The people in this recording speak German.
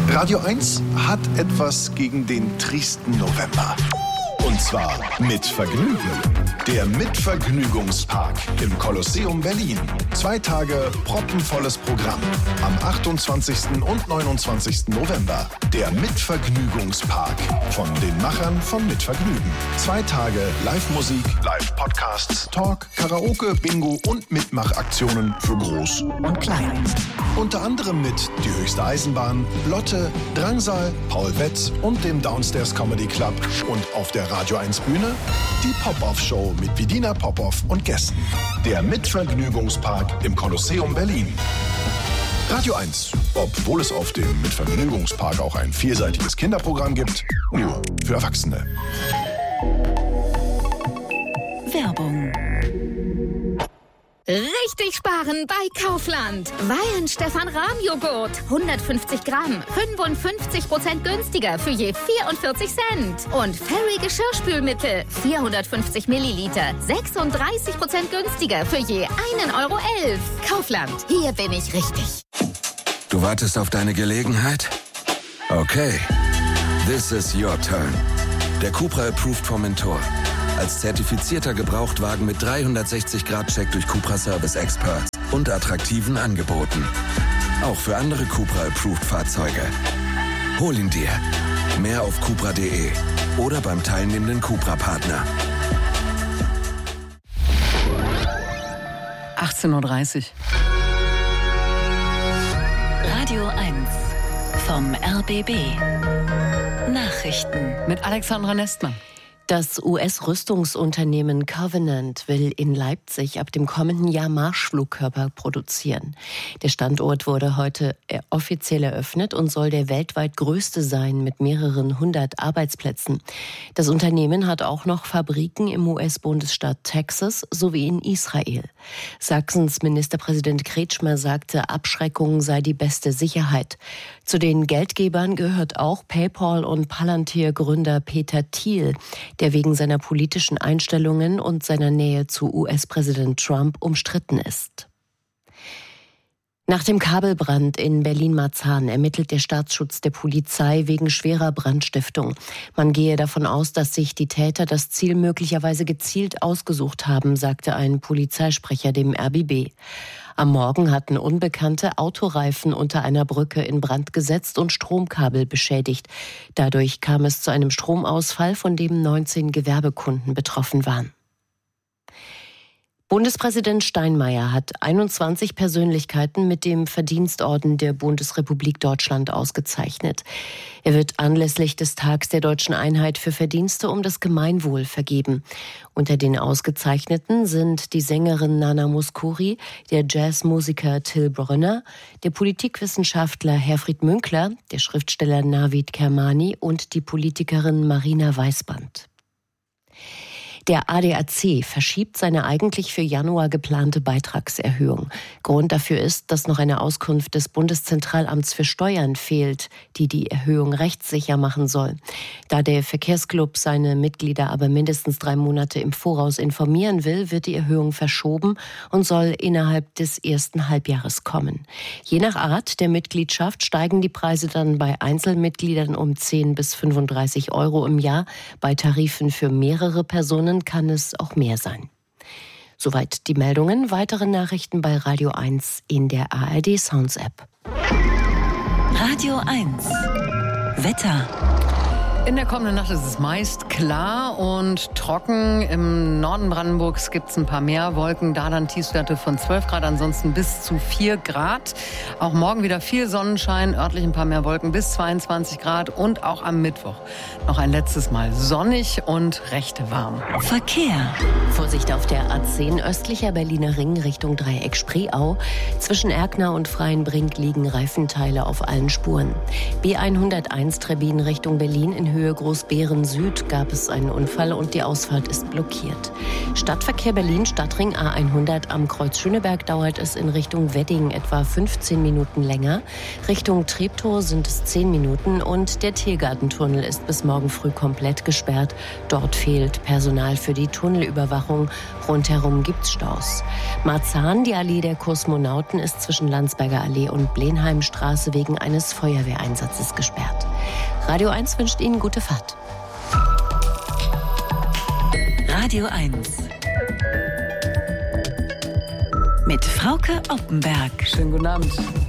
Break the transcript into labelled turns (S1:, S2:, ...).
S1: Radio 1 hat etwas gegen den tristen November. Und zwar mit Vergnügen. Der Mitvergnügungspark im Kolosseum Berlin. 2 Tage proppenvolles Programm. Am 28. und 29. November. Der Mitvergnügungspark von den Machern von Mitvergnügen. 2 Tage Live-Musik, Live-Podcasts, Talk, Karaoke, Bingo und Mitmachaktionen für Groß und Klein. Unter anderem mit Die höchste Eisenbahn, Lotte, Drangsal, Paul Wetz und dem Downstairs Comedy Club. Und auf der Radio 1 Bühne die Pop-Off-Show mit Vidina Popov und Gästen. Der Mitvergnügungspark im Kolosseum Berlin. Radio 1, obwohl es auf dem Mitvergnügungspark auch ein vielseitiges Kinderprogramm gibt, nur für Erwachsene.
S2: Werbung.
S3: Richtig sparen bei Kaufland. Weihenstephan-Rahm-Joghurt. 150 Gramm. 55% günstiger für je 44 Cent. Und Fairy Geschirrspülmittel. 450 Milliliter. 36% günstiger für je 1,11 Euro. Kaufland. Hier bin ich richtig.
S4: Du wartest auf deine Gelegenheit? Okay. This is your turn. Der Cupra Approved Formentor. Als zertifizierter Gebrauchtwagen mit 360-Grad-Check durch Cupra Service Experts und attraktiven Angeboten. Auch für andere Cupra-Approved-Fahrzeuge. Hol ihn dir. Mehr auf cupra.de oder beim teilnehmenden Cupra-Partner.
S5: 18:30 Uhr.
S2: Radio 1 vom RBB. Nachrichten
S5: Mit Alexandra Nestmann.
S6: Das US-Rüstungsunternehmen Covenant will in Leipzig ab dem kommenden Jahr Marschflugkörper produzieren. Der Standort wurde heute offiziell eröffnet und soll der weltweit größte sein mit mehreren 100 Arbeitsplätzen. Das Unternehmen hat auch noch Fabriken im US-Bundesstaat Texas sowie in Israel. Sachsens Ministerpräsident Kretschmer sagte, Abschreckung sei die beste Sicherheit. Zu den Geldgebern gehört auch PayPal und Palantir-Gründer Peter Thiel, der wegen seiner politischen Einstellungen und seiner Nähe zu US-Präsident Trump umstritten ist. Nach dem Kabelbrand in Berlin-Marzahn ermittelt der Staatsschutz der Polizei wegen schwerer Brandstiftung. Man gehe davon aus, dass sich die Täter das Ziel möglicherweise gezielt ausgesucht haben, sagte ein Polizeisprecher dem RBB. Am Morgen hatten Unbekannte Autoreifen unter einer Brücke in Brand gesetzt und Stromkabel beschädigt. Dadurch kam es zu einem Stromausfall, von dem 19 Gewerbekunden betroffen waren. Bundespräsident Steinmeier hat 21 Persönlichkeiten mit dem Verdienstorden der Bundesrepublik Deutschland ausgezeichnet. Er wird anlässlich des Tags der Deutschen Einheit für Verdienste um das Gemeinwohl vergeben. Unter den Ausgezeichneten sind die Sängerin Nana Mouskouri, der Jazzmusiker Till Brönner, der Politikwissenschaftler Herfried Münkler, der Schriftsteller Navid Kermani und die Politikerin Marina Weißband. Der ADAC verschiebt seine eigentlich für Januar geplante Beitragserhöhung. Grund dafür ist, dass noch eine Auskunft des Bundeszentralamts für Steuern fehlt, die die Erhöhung rechtssicher machen soll. Da der Verkehrsclub seine Mitglieder aber mindestens 3 Monate im Voraus informieren will, wird die Erhöhung verschoben und soll innerhalb des ersten Halbjahres kommen. Je nach Art der Mitgliedschaft steigen die Preise dann bei Einzelmitgliedern um 10 bis 35 Euro im Jahr. Bei Tarifen für mehrere Personen kann es auch mehr sein. Soweit die Meldungen. Weitere Nachrichten bei Radio 1 in der ARD Sounds App.
S2: Radio 1 Wetter.
S5: In der kommenden Nacht ist es meist klar und trocken. Im Norden Brandenburgs gibt es ein paar mehr Wolken. Da dann Tiefstwerte von 12 Grad, ansonsten bis zu 4 Grad. Auch morgen wieder viel Sonnenschein, örtlich ein paar mehr Wolken bis 22 Grad. Und auch am Mittwoch noch ein letztes Mal sonnig und recht warm.
S2: Verkehr.
S6: Vorsicht auf der A10 östlicher Berliner Ring Richtung Dreieck Spreeau. Zwischen Erkner und Freienbrink liegen Reifenteile auf allen Spuren. B101 Trebbin Richtung Berlin in Höhe Großbeeren Süd gab es einen Unfall und die Ausfahrt ist blockiert. Stadtverkehr Berlin, Stadtring A100 am Kreuz Schöneberg dauert es in Richtung Wedding etwa 15 Minuten länger. Richtung Treptow sind es 10 Minuten und der Tiergartentunnel ist bis morgen früh komplett gesperrt. Dort fehlt Personal für die Tunnelüberwachung. Rundherum gibt's Staus. Marzahn, die Allee der Kosmonauten, ist zwischen Landsberger Allee und Blenheimstraße wegen eines Feuerwehreinsatzes gesperrt. Radio 1 wünscht Ihnen gute Fahrt.
S2: Radio 1 mit Frauke Oppenberg.
S5: Schönen guten Abend.